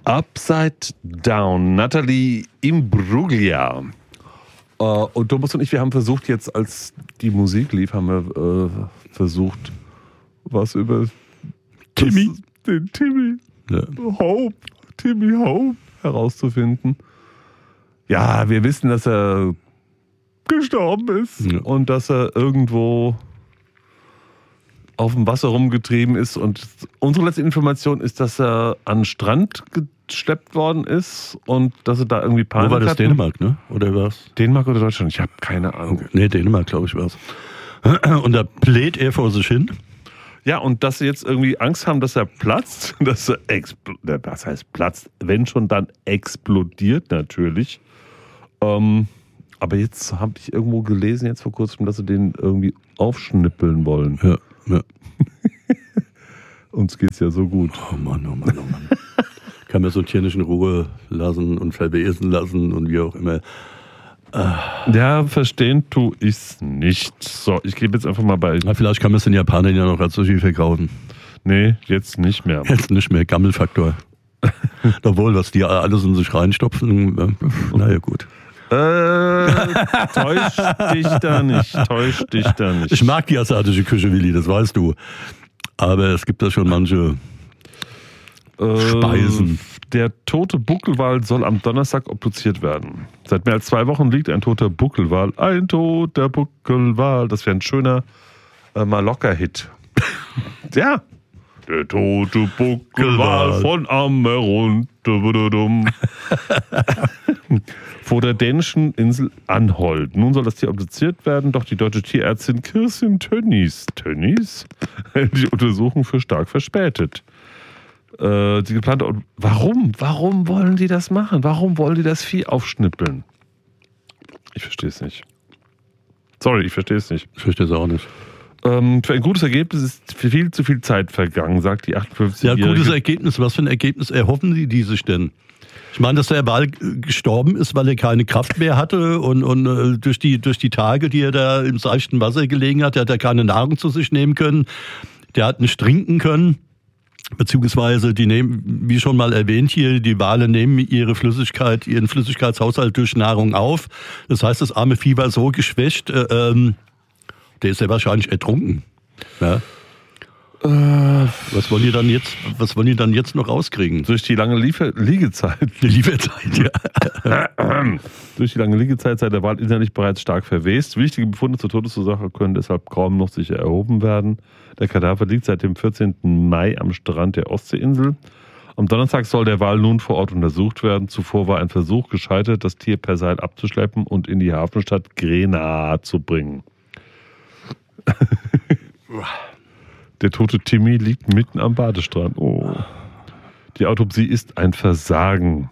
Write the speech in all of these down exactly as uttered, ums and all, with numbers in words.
Upside Down, Nathalie Imbruglia. Äh, und Thomas und ich, wir haben versucht jetzt, als die Musik lief, haben wir äh, versucht, was über Timmy. Das, den Timmy Ja. Hope, Timmy Hope herauszufinden. Ja, wir wissen, dass er gestorben ist Ja. und dass er irgendwo auf dem Wasser rumgetrieben ist. Und unsere letzte Information ist, dass er an den Strand geschleppt worden ist und dass er da irgendwie Panik Wo war das? hatten. Dänemark, ne? Oder was? Dänemark oder Deutschland? Ich habe keine Ahnung. Nee, Dänemark, glaube ich, war es. Und da bläht er vor sich hin. Ja, und dass sie jetzt irgendwie Angst haben, dass er platzt, dass er explodiert, das heißt platzt, wenn schon dann explodiert natürlich. Ähm, aber jetzt habe ich irgendwo gelesen, jetzt vor kurzem, dass sie den irgendwie aufschnippeln wollen. Ja, ja. Uns geht's ja so gut. Oh Mann, oh Mann, oh Mann. Kann man so ein Tier nicht in Ruhe lassen und verwesen lassen und wie auch immer. Ja, verstehen tu ich's nicht. So, ich gebe jetzt einfach mal bei. Na, vielleicht kann man es den Japanern ja noch als Sushi verkaufen. Nee, jetzt nicht mehr. Jetzt nicht mehr, Gammelfaktor. Obwohl, was die alles in sich reinstopfen, äh, naja gut. Äh, täusch dich da nicht, täusch dich da nicht. Ich mag die asiatische Küche, Willi, das weißt du. Aber es gibt da schon manche Äh, Speisen. Der tote Buckelwal soll am Donnerstag obduziert werden. Seit mehr als zwei Wochen liegt ein toter Buckelwal. Ein toter Buckelwal. Das wäre ein schöner äh, Mallorca-Hit. Ja. Der tote Buckelwal von Ammerund. Vor der dänischen Insel Anholt. Nun soll das Tier obduziert werden, doch die deutsche Tierärztin Kirsten Tönnies, Tönnies hält die Untersuchung für stark verspätet. Äh, die geplante. Warum? Warum wollen die das machen? Warum wollen die das Vieh aufschnippeln? Ich verstehe es nicht. Sorry, ich verstehe es nicht. Ich verstehe es auch nicht. Ähm, für ein gutes Ergebnis ist viel zu viel Zeit vergangen, sagt die achtundfünfzigjährige. Ja, gutes Ergebnis. Was für ein Ergebnis erhoffen die, die sich denn? Ich meine, dass der Wal gestorben ist, weil er keine Kraft mehr hatte und, und äh, durch, die, durch die Tage, die er da im seichten Wasser gelegen hat, der hat er keine Nahrung zu sich nehmen können. Der hat nicht trinken können. Beziehungsweise, die nehmen, wie schon mal erwähnt hier, die Wale nehmen ihre Flüssigkeit, ihren Flüssigkeitshaushalt durch Nahrung auf. Das heißt, das arme Vieh war so geschwächt, äh, ähm, der ist ja wahrscheinlich ertrunken. Ja. Äh, Was wollen die dann jetzt, was wollen die dann jetzt noch rauskriegen? durch die lange Liefer Liegezeit. Die Lieferzeit, ja. Durch die lange Liegezeit sei der Wal innerlich bereits stark verwest. Wichtige Befunde zur Todesursache können deshalb kaum noch sicher erhoben werden. Der Kadaver liegt seit dem vierzehnten Mai am Strand der Ostseeinsel. Am Donnerstag soll der Wal nun vor Ort untersucht werden. Zuvor war ein Versuch gescheitert, das Tier per Seil abzuschleppen und in die Hafenstadt Grena zu bringen. Der tote Timmy liegt mitten am Badestrand. Oh. Die Autopsie ist ein Versagen.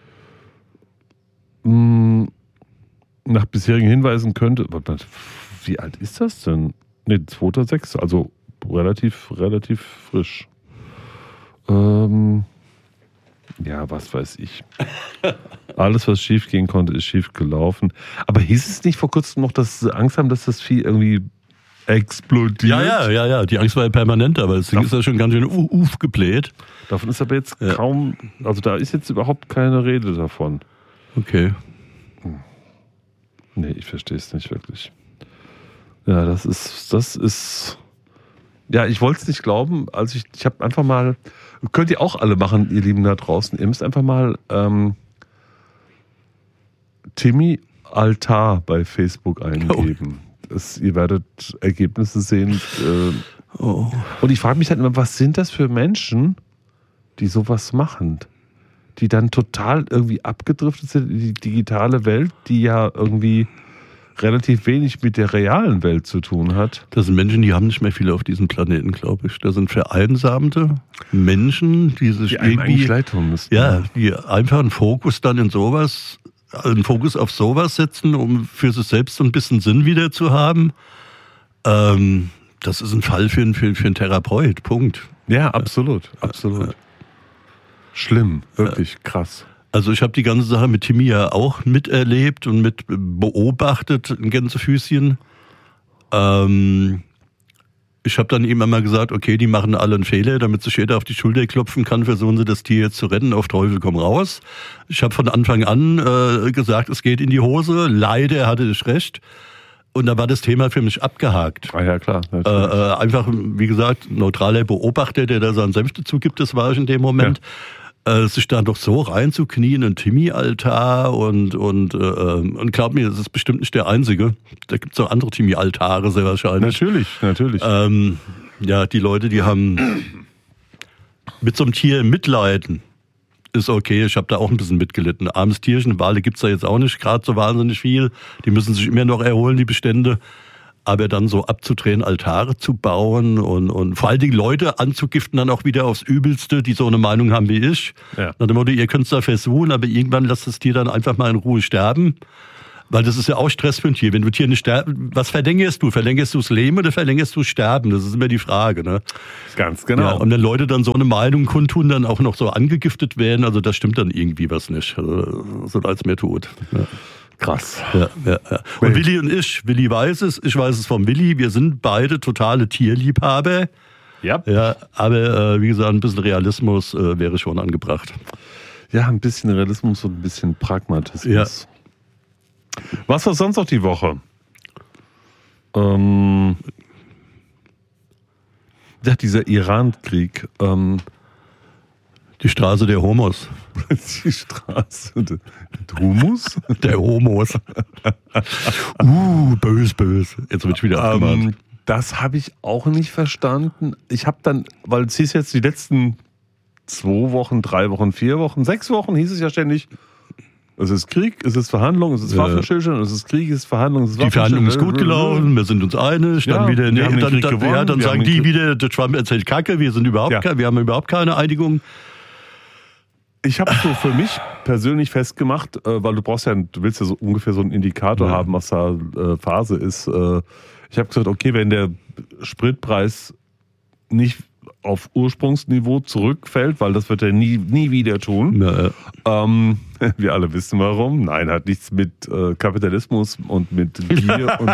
Hm, nach bisherigen Hinweisen könnte... Wie alt ist das denn? Ne, zweiter sechster Also relativ, relativ frisch. Ähm, ja, was weiß ich. Alles, was schief gehen konnte, ist schief gelaufen. Aber hieß es nicht vor kurzem noch, dass sie Angst haben, dass das Vieh irgendwie explodiert? Ja, ja, ja, ja. Die Angst war ja permanent, aber das Ding ist ja schon ganz schön uh, uff gebläht. Davon ist aber jetzt Ja. kaum, also da ist jetzt überhaupt keine Rede davon. Okay. Nee, ich verstehe es nicht wirklich. Ja, das ist, das ist, ja, ich wollte es nicht glauben, also ich, ich habe einfach mal, könnt ihr auch alle machen, ihr Lieben da draußen, ihr müsst einfach mal ähm, Timmy Altar bei Facebook eingeben. Das, ihr werdet Ergebnisse sehen. Äh, Oh. Und ich frage mich halt immer, was sind das für Menschen, die sowas machen? Die dann total irgendwie abgedriftet sind in die digitale Welt, die ja irgendwie relativ wenig mit der realen Welt zu tun hat. Das sind Menschen, die haben nicht mehr viele auf diesem Planeten, glaube ich. Das sind vereinsamte Menschen, die sich Die einem irgendwie, eigentlich leid tun müssten. ja, die einfach einen Fokus dann in sowas, einen Fokus auf sowas setzen, um für sich selbst so ein bisschen Sinn wieder zu haben. Ähm, das ist ein Fall für, für, für einen Therapeut, Punkt. Ja, absolut, absolut. Schlimm, wirklich krass. Also ich habe die ganze Sache mit Timmy ja auch miterlebt und mit beobachtet, ein Gänsefüßchen. Ähm, Ich habe dann eben immer gesagt, okay, die machen alle einen Fehler, damit sich jeder auf die Schulter klopfen kann, versuchen sie das Tier jetzt zu retten, auf Teufel komm raus. Ich habe von Anfang an äh, gesagt, es geht in die Hose. Leider hatte ich recht. Und da war das Thema für mich abgehakt. Ah ja, klar. Äh, äh, einfach, wie gesagt, neutraler Beobachter, der da seinen Senf dazu gibt, das war ich in dem Moment. Ja. Äh, sich da doch so reinzuknien, ein Timmy-Altar und, und, äh, und glaub mir, das ist bestimmt nicht der einzige. Da gibt es auch andere Timmy-Altare sehr wahrscheinlich. Natürlich, natürlich. Ähm, ja, die Leute, die haben mit so einem Tier Mitleiden. Ist okay, ich habe da auch ein bisschen mitgelitten. Armes Tierchen, Wale gibt's da jetzt auch nicht gerade so wahnsinnig viel. Die müssen sich immer noch erholen, die Bestände. Aber dann so abzudrehen, Altare zu bauen und, und vor allen Dingen Leute anzugiften, dann auch wieder aufs Übelste, die so eine Meinung haben wie ich. Ja. Nach dem Motto, ihr könnt's da versuchen, aber irgendwann lasst das Tier dann einfach mal in Ruhe sterben. Weil das ist ja auch Stress für ein Tier. Wenn du Tier nicht sterben, was verlängerst du? Verlängerst du das Leben oder verlängerst du Sterben? Das ist immer die Frage, ne? Ganz genau. Ja, und wenn Leute dann so eine Meinung kundtun, dann auch noch so angegiftet werden, also da stimmt dann irgendwie was nicht. Also, so als mir tut. Ja. Krass. Ja, ja, ja. Und Willi und ich, Willi weiß es, ich weiß es vom Willi, wir sind beide totale Tierliebhaber. Ja. Ja, aber äh, wie gesagt, ein bisschen Realismus äh, wäre schon angebracht. Ja, ein bisschen Realismus und ein bisschen Pragmatismus. Ja. Was war sonst noch die Woche? Ähm, ja, dieser Iran-Krieg. Ähm, Die Straße der Homos. die Straße des Humus? Der Homos. uh, bös, bös. Jetzt wird wieder abgemahnt. Ähm, das habe ich auch nicht verstanden. Ich habe dann, weil es hieß jetzt die letzten zwei Wochen, drei Wochen, vier Wochen, sechs Wochen hieß es ja ständig, es ist Krieg, es ist Verhandlung, es ist Waffenstillstand, es ist Krieg, es ist Verhandlung, es ist Die Verhandlung ist gut gelaufen, wir sind uns einig. Dann Ja, wieder, wir nee, haben den dann, Krieg dann, gewonnen, ja, dann wir sagen haben den die Krieg- wieder, der Trump erzählt Kacke, wir sind überhaupt Ja. keine, wir haben überhaupt keine Einigung. Ich habe so für mich persönlich festgemacht, äh, weil du brauchst ja, du willst ja so ungefähr so einen Indikator Ja. haben, was da äh, Phase ist. Äh, ich habe gesagt, okay, wenn der Spritpreis nicht auf Ursprungsniveau zurückfällt, weil das wird er nie, nie wieder tun. Ja, ja. Ähm, wir alle wissen warum. Nein, hat nichts mit äh, Kapitalismus und mit Gier und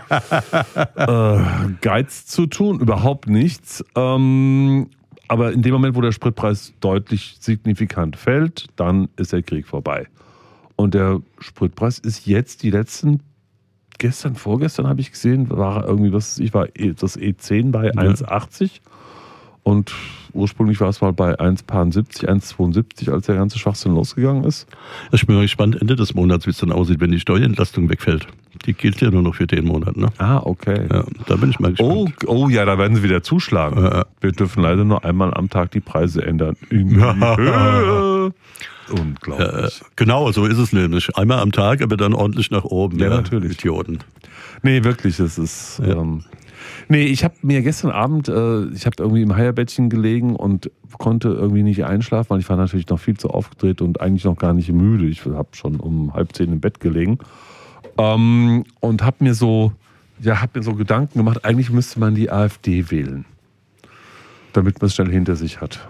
mit äh, Geiz zu tun. Überhaupt nichts. Ähm, aber in dem Moment, wo der Spritpreis deutlich signifikant fällt, dann ist der Krieg vorbei. Und der Spritpreis ist jetzt die letzten, gestern, vorgestern habe ich gesehen, war irgendwie, was ich war, das E zehn bei eins Komma achtzig. Und ursprünglich war es mal bei eins Komma siebzig, eins Komma zweiundsiebzig, als der ganze Schwachsinn losgegangen ist. Ich bin mal gespannt, Ende des Monats, wie es dann aussieht, wenn die Steuerentlastung wegfällt. Die gilt ja nur noch für den Monat, ne? Ah, okay. Ja, da bin ich mal gespannt. Oh, oh ja, da werden sie wieder zuschlagen. Ja. Wir dürfen leider nur einmal am Tag die Preise ändern. In die Höhe. Unglaublich. Äh, genau, so ist es nämlich. Einmal am Tag, aber dann ordentlich nach oben. Ja, natürlich. Idioten. Nee, wirklich, es ist... Ja. Ähm, nee, ich habe mir gestern Abend, äh, ich habe irgendwie im Heierbettchen gelegen und konnte irgendwie nicht einschlafen, weil ich war natürlich noch viel zu aufgedreht und eigentlich noch gar nicht müde. Ich habe schon um halb zehn im Bett gelegen. Ähm, und habe mir so, ja, habe mir so Gedanken gemacht, eigentlich müsste man die AfD wählen, damit man es schnell hinter sich hat.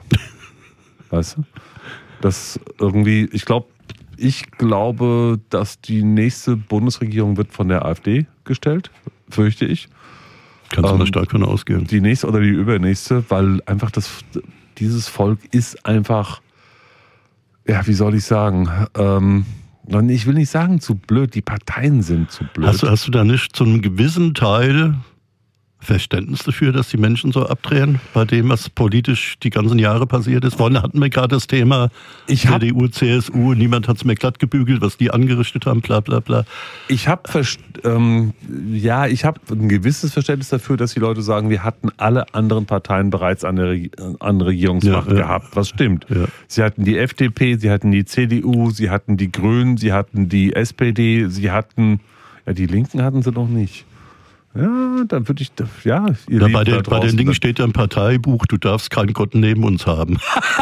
Weißt du? Das irgendwie, ich glaube, ich glaube, dass die nächste Bundesregierung wird von der AfD gestellt, fürchte ich. Kannst du Ähm, mal stark von ausgehen. Die nächste oder die übernächste, weil einfach das, dieses Volk ist einfach, ja, wie soll ich sagen, ähm, ich will nicht sagen zu blöd, die Parteien sind zu blöd. Hast, du- hast du da nicht zu einem gewissen Teil Verständnis dafür, dass die Menschen so abdrehen bei dem, was politisch die ganzen Jahre passiert ist? Vorhin hatten wir gerade das Thema Ich hab- C D U, C S U, niemand hat es mehr glatt gebügelt, was die angerichtet haben, bla bla bla. Ich habe ähm, ja, ich habe ein gewisses Verständnis dafür, dass die Leute sagen, wir hatten alle anderen Parteien bereits an der Reg- an Regierungsmacht Ja, ja. gehabt. Was stimmt? Ja. Sie hatten die F D P, sie hatten die C D U, sie hatten die Grünen, sie hatten die S P D, sie hatten, ja, die Linken hatten sie noch nicht. Ja, dann würde ich, ja, ihr Ja, Lieben bei, da der, bei den draußen, Dingen steht ja im Parteibuch, du darfst keinen Gott neben uns haben.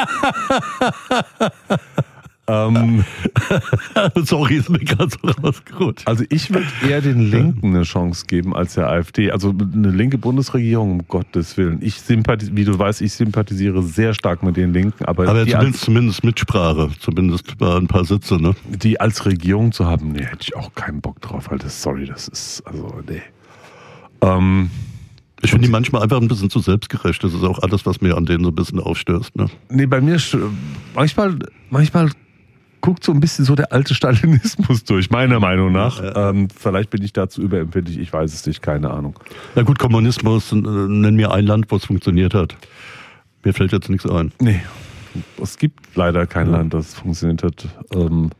ähm, Sorry, ist mir gerade so rausgerutscht. Also ich würde eher den Linken eine Chance geben als der AfD. Also eine linke Bundesregierung, um Gottes Willen. Ich sympathisiere, wie du weißt, ich sympathisiere sehr stark mit den Linken, aber, Aber die, zumindest, als, zumindest Mitsprache, zumindest bei ein paar Sitze, ne? die als Regierung zu haben, nee, hätte ich auch keinen Bock drauf, weil das, sorry, das ist, also, nee. Ähm, Ich finde die manchmal einfach ein bisschen zu selbstgerecht. Das ist auch alles, was mir an denen so ein bisschen aufstößt. Ne? Nee, bei mir manchmal, manchmal guckt so ein bisschen so der alte Stalinismus durch, meiner Meinung nach. Ja. Ähm, vielleicht bin ich dazu überempfindlich, ich weiß es nicht, keine Ahnung. Na gut, Kommunismus, nenn mir ein Land, wo es funktioniert hat. Mir fällt jetzt nichts ein. Nee, es gibt leider kein ja. Land, das funktioniert hat. Ähm,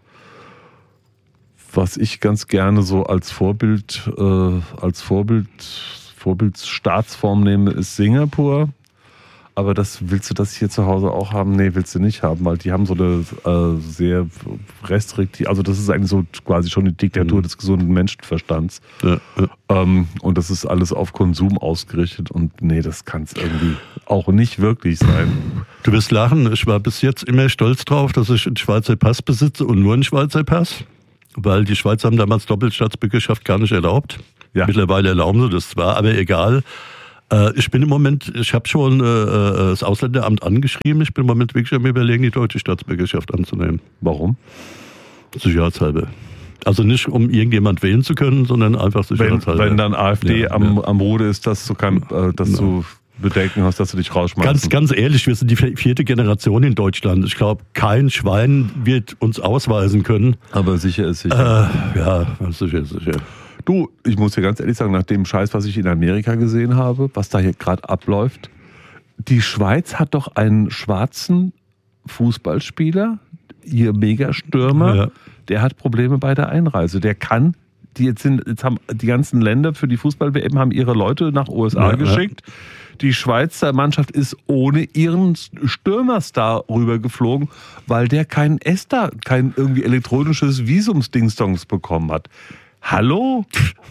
was ich ganz gerne so als Vorbild, äh, als Vorbild, Vorbildsstaatsform nehme, ist Singapur. Aber das willst du das hier zu Hause auch haben? Nee, willst du nicht haben, weil die haben so eine äh, sehr restriktiv, also das ist eigentlich so quasi schon die Diktatur mhm. des gesunden Menschenverstands. Ja, ja. Ähm, und das ist alles auf Konsum ausgerichtet und nee, das kann es irgendwie auch nicht wirklich sein. Du wirst lachen, ich war bis jetzt immer stolz drauf, dass ich einen Schweizer Pass besitze und nur einen Schweizer Pass, weil die Schweizer haben damals Doppelstaatsbürgerschaft gar nicht erlaubt. Ja. Mittlerweile erlauben sie das zwar, aber egal. Ich bin im Moment, ich habe schon äh, das Ausländeramt angeschrieben, ich bin im Moment wirklich am Überlegen, die deutsche Staatsbürgerschaft anzunehmen. Warum? Sicherheitshalber. Also nicht, um irgendjemand wählen zu können, sondern einfach sicherheitshalber. Wenn, wenn dann AfD ja, am, ja. am Ruder ist, dass du, kein, äh, dass ja. du Bedenken hast, dass du dich rausschmeißt. Ganz, ganz ehrlich, wir sind die vierte Generation in Deutschland. Ich glaube, kein Schwein wird uns ausweisen können. Aber sicher ist sicher. Äh, ja, sicher ist sicher. Du, ich muss dir ganz ehrlich sagen, nach dem Scheiß, was ich in Amerika gesehen habe, was da hier gerade abläuft, die Schweiz hat doch einen schwarzen Fußballspieler, ihr Megastürmer, ja. der hat Probleme bei der Einreise. Der kann, die jetzt sind, jetzt haben die ganzen Länder für die Fußball-W M haben ihre Leute nach U S A ja, geschickt. Ja. Die Schweizer Mannschaft ist ohne ihren Stürmerstar rübergeflogen, weil der kein ESTA, kein irgendwie elektronisches Visumsdingstongs bekommen hat. Hallo?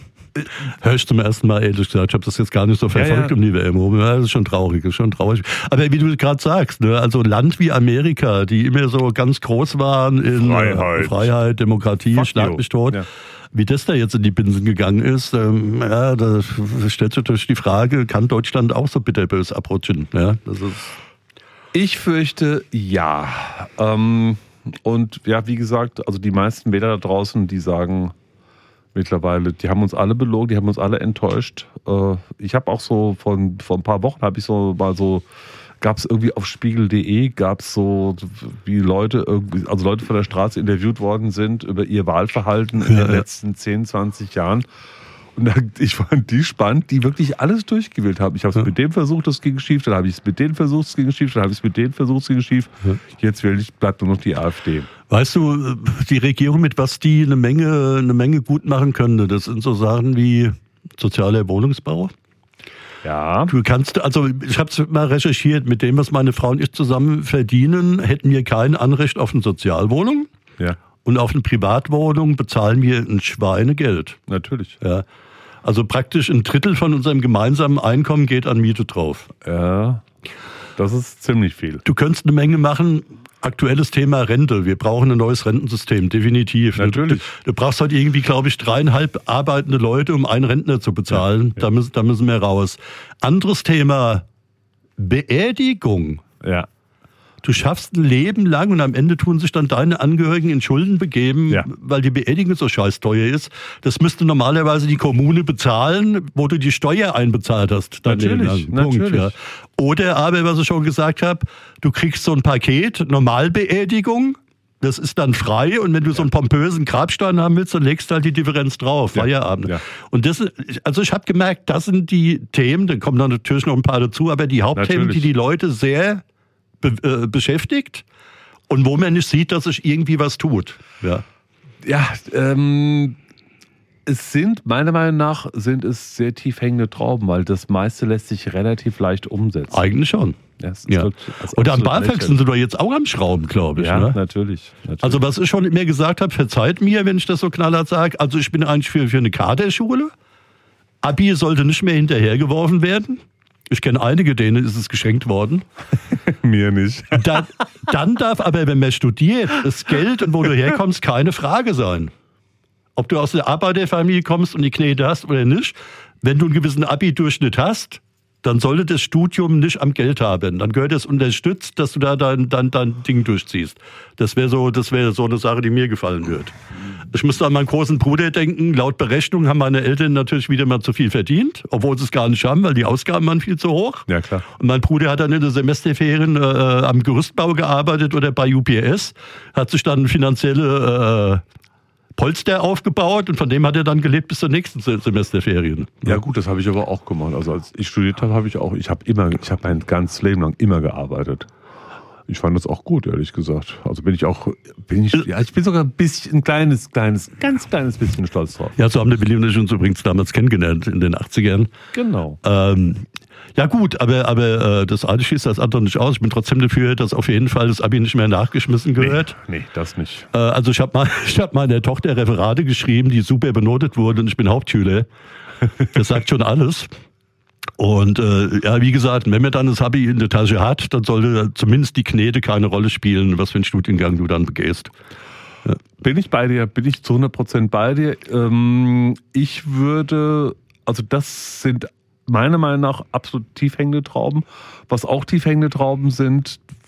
Hör ich zum ersten Mal, ehrlich gesagt. Ich habe das jetzt gar nicht so verfolgt ja, ja. um die W M. Das ist schon traurig, das ist schon traurig. Aber wie du gerade sagst, ne, also Land wie Amerika, die immer so ganz groß waren in Freiheit, Freiheit Demokratie, Fuck Schlag mich tot. Ja. Wie das da jetzt in die Binsen gegangen ist, ähm, ja, da stellt sich natürlich die Frage, kann Deutschland auch so bitterbös abrutschen? Ja, das ist ich fürchte, ja. Ähm, und ja, wie gesagt, also die meisten Wähler da draußen, die sagen mittlerweile, die haben uns alle belogen, die haben uns alle enttäuscht. Ich habe auch so von vor ein paar Wochen habe ich so mal so, gab es irgendwie auf spiegel punkt de, gab es so, wie Leute irgendwie, also Leute von der Straße interviewt worden sind über ihr Wahlverhalten in ja, den ja. letzten zehn, zwanzig Jahren. Und ich fand die spannend, die wirklich alles durchgewählt haben. Ich habe es ja. mit dem versucht, das ging schief, dann habe ich es mit denen versucht, es ging schief, dann habe ich es mit denen versucht, es ging schief. Ja. Jetzt wähle ich, bleibt nur noch die AfD. Weißt du, die Regierung, mit was die eine Menge, eine Menge gut machen könnte, das sind so Sachen wie sozialer Wohnungsbau. Ja. Du kannst, also ich habe es mal recherchiert, mit dem, was meine Frau und ich zusammen verdienen, hätten wir kein Anrecht auf eine Sozialwohnung. Ja. Und auf eine Privatwohnung bezahlen wir ein Schweinegeld. Natürlich. Ja. Also praktisch ein Drittel von unserem gemeinsamen Einkommen geht an Miete drauf. Ja, das ist ziemlich viel. Du könntest eine Menge machen. Aktuelles Thema Rente. Wir brauchen ein neues Rentensystem, definitiv. Natürlich. Du, du brauchst halt irgendwie, glaube ich, dreieinhalb arbeitende Leute, um einen Rentner zu bezahlen. Ja, ja. Da, müssen, da müssen wir raus. Anderes Thema, Beerdigung. Ja. Du schaffst ein Leben lang und am Ende tun sich dann deine Angehörigen in Schulden begeben, ja. weil die Beerdigung so scheiß teuer ist. Das müsste normalerweise die Kommune bezahlen, wo du die Steuer einbezahlt hast. Natürlich, Punkt, natürlich. Ja. Oder aber, was ich schon gesagt habe, du kriegst so ein Paket, Normalbeerdigung, das ist dann frei und wenn du ja. so einen pompösen Grabstein haben willst, dann legst du halt die Differenz drauf, ja. Feierabend. Ja. Und das, also ich habe gemerkt, das sind die Themen, da kommen dann natürlich noch ein paar dazu, aber die Hauptthemen, natürlich. die die Leute sehr Be- äh, beschäftigt und wo man nicht sieht, dass sich irgendwie was tut. Ja, ja ähm, es sind, meiner Meinung nach, sind es sehr tief hängende Trauben, weil das meiste lässt sich relativ leicht umsetzen. Eigentlich schon. Ja, ja. Und am BAföG sind sie doch jetzt auch am Schrauben, glaube ich. Ja, ne? natürlich, natürlich. Also was ich schon immer gesagt habe, verzeiht mir, wenn ich das so knallhart sage, also ich bin eigentlich für, für eine Kaderschule. Abi sollte nicht mehr hinterhergeworfen werden. Ich kenne einige, denen ist es geschenkt worden. Mir nicht. Dann, dann darf aber, wenn man studiert, das Geld und wo du herkommst, keine Frage sein. Ob du aus der Arbeiterfamilie kommst und die Knete hast oder nicht. Wenn du einen gewissen Abi-Durchschnitt hast, dann sollte das Studium nicht am Geld haben. Dann gehört es unterstützt, dass du da dein, dein, dein Ding durchziehst. Das wäre so, das wäre so eine Sache, die mir gefallen wird. Ich muss an meinen großen Bruder denken. Laut Berechnung haben meine Eltern natürlich wieder mal zu viel verdient, obwohl sie es gar nicht haben, weil die Ausgaben waren viel zu hoch. Ja, klar. Und mein Bruder hat dann in den Semesterferien äh, am Gerüstbau gearbeitet oder bei U P S, hat sich dann finanzielle äh, Polster aufgebaut und von dem hat er dann gelebt bis zur nächsten Semesterferien. Ja gut, das habe ich aber auch gemacht. Also als ich studiert habe, habe ich auch, ich habe immer, ich habe mein ganzes Leben lang immer gearbeitet. Ich fand das auch gut, ehrlich gesagt. Also bin ich auch, bin ich, ja, ich bin sogar ein bisschen, ein kleines, kleines, ganz kleines bisschen stolz drauf. Ja, so haben der Willi und ich uns übrigens damals kennengelernt in den achtzigern. Genau. Ähm, ja gut, aber, aber äh, das eine schließt das andere nicht aus. Ich bin trotzdem dafür, dass auf jeden Fall das Abi nicht mehr nachgeschmissen gehört. Nee, nee das nicht. Äh, also ich habe mal, ich hab meiner Tochter Referate geschrieben, die super benotet wurden und ich bin Hauptschüler. Das sagt schon alles. Und äh, ja, wie gesagt, wenn man dann das Abi in der Tasche hat, dann sollte zumindest die Knete keine Rolle spielen, was für einen Studiengang du dann begehst. Ja. Bin ich bei dir, bin ich zu hundert Prozent bei dir. Ähm, ich würde, also das sind meiner Meinung nach absolut tiefhängende Trauben. Was auch tiefhängende Trauben sind,